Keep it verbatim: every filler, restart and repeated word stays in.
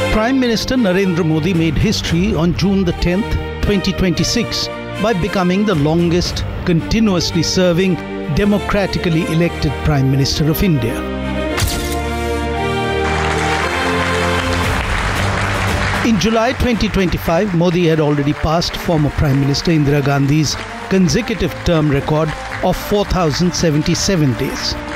Prime Minister Narendra Modi made history on June the tenth, twenty twenty-six by becoming the longest continuously serving democratically elected Prime Minister of India. In July twenty twenty-five, Modi had already passed former Prime Minister Indira Gandhi's consecutive term record of four thousand seventy-seven days.